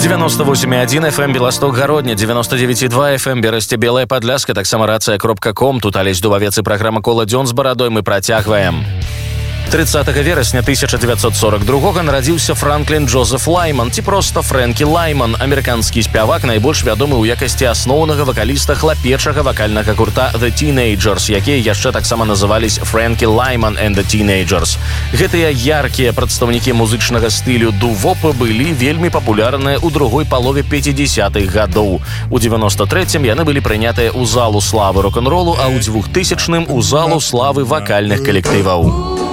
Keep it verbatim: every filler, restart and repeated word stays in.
девяносто восемь и один эф эм Белосток Гародня, девяносто девять и два эф эм Берасце Белая Падляска, таксама рацыя кропка ком. Тут Алесь Дубавец і праграма «Кола дзён з барадой» мы працягваем. трыццатага верасня тысяча девятьсот сорок другога нарадзіўся Франклін Джозеф Лайман, ці проста Фрэнкі Лайман, амерыканскі спявак, найбольш вядомы ў якасці асноўнага вакаліста хлапечага вакальнага гурта The Teenagers, якія яшчэ таксама назывались Фрэнкі Лайман and the Teenagers. Гэтыя яркія прадстаўнікі музычнага стылю дувопа былі вельмі папулярныя ў другой палове пяцідзясятых гадоў. У девяносто трэцім яны былі прынятыя ў залу славы рок-н-ролу, а ў двухтысячным у залу славы вакальных калектываў.